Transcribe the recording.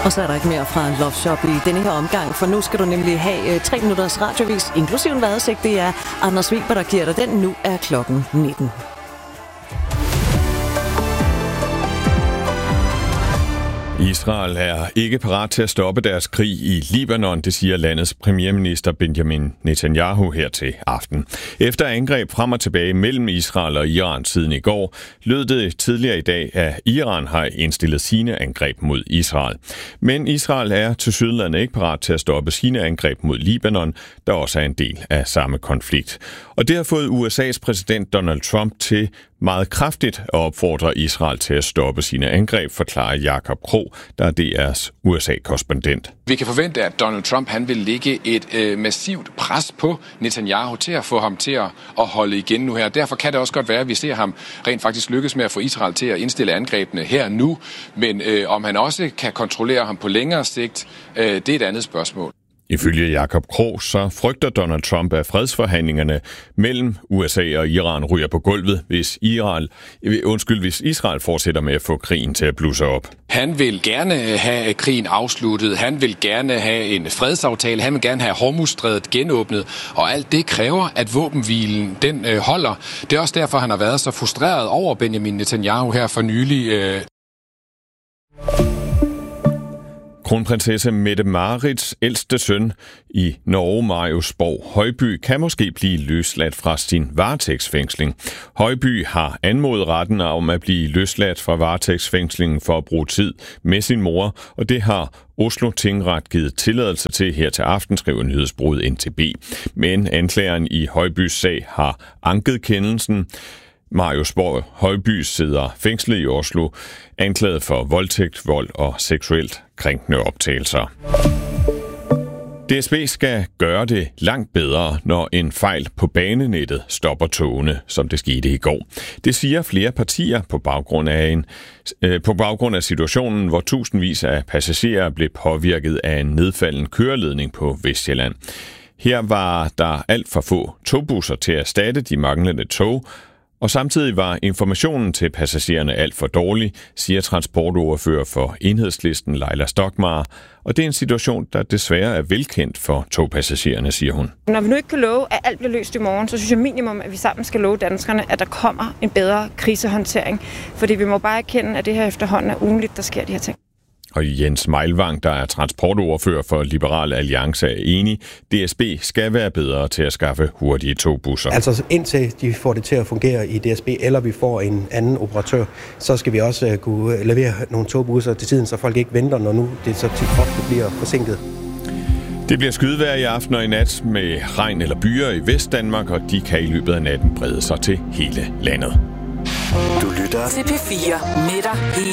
Og så er der ikke mere fra Love Shop i denne her omgang, for nu skal du nemlig have 3 minutters radiovis, inklusive en vejrudsigt. Det er Anders Weber, der giver dig den. Nu er klokken 19. Israel er ikke parat til at stoppe deres krig i Libanon, det siger landets premierminister Benjamin Netanyahu her til aften. Efter angreb frem og tilbage mellem Israel og Iran siden i går, lød det tidligere i dag, at Iran har indstillet sine angreb mod Israel. Men Israel er tilsyneladende ikke parat til at stoppe sine angreb mod Libanon, der også er en del af samme konflikt. Og det har fået USA's præsident Donald Trump til meget kraftigt at opfordre Israel til at stoppe sine angreb, forklarer Jakob Krog, der er DR's USA-korrespondent. Vi kan forvente, at Donald Trump han vil lægge et massivt pres på Netanyahu til at få ham til at holde igen nu her. Derfor kan det også godt være, at vi ser ham rent faktisk lykkes med at få Israel til at indstille angrebene her nu. Men om han også kan kontrollere ham på længere sigt, det er et andet spørgsmål. Ifølge Jakob Krog, så frygter Donald Trump, at fredsforhandlingerne mellem USA og Iran ryger på gulvet, hvis Israel fortsætter med at få krigen til at blusse op. Han vil gerne have krigen afsluttet, han vil gerne have en fredsaftale, han vil gerne have Hormuzstrædet genåbnet, og alt det kræver, at våbenhvilen den holder. Det er også derfor, han har været så frustreret over Benjamin Netanyahu her for nylig. Kronprinsesse Mette-Marits ældste søn i Norge, Marius Borg Højby, kan måske blive løsladt fra sin varetægtsfængsling. Højby har anmodet retten om at blive løsladt fra varetægtsfængslingen for at bruge tid med sin mor, og det har Oslo Tingret givet tilladelse til her til aften, skriver nyhedsbureauet NTB. Men anklageren i Højbys sag har anket kendelsen. Marius Borg Højby sidder fængslet i Oslo, anklaget for voldtægt, vold og seksuelt krænkende optagelser. DSB skal gøre det langt bedre, når en fejl på banenettet stopper togene, som det skete i går. Det siger flere partier på baggrund af situationen, hvor tusindvis af passagerer blev påvirket af en nedfalden køreledning på Vestsjælland. Her var der alt for få togbusser til at erstatte de manglende tog, og samtidig var informationen til passagererne alt for dårlig, siger transportordfører for Enhedslisten Laila Stokmar. Og det er en situation, der desværre er velkendt for togpassagererne, siger hun. Når vi nu ikke kan love, at alt bliver løst i morgen, så synes jeg minimum, at vi sammen skal love danskerne, at der kommer en bedre krisehåndtering. Fordi vi må bare erkende, at det her efterhånden er ugenligt, der sker de her ting. Og Jens Meilvang, der er transportordfører for Liberal Alliance, er enig. DSB skal være bedre til at skaffe hurtige togbusser. Altså indtil de får det til at fungere i DSB, eller vi får en anden operatør, så skal vi også kunne levere nogle togbusser til tiden, så folk ikke venter, når nu det så tit ofte bliver forsinket. Det bliver skydevejr i aften og i nat med regn eller byer i Vestdanmark, og de kan i løbet af natten brede sig til hele landet. Du lytter til P4 med dig hele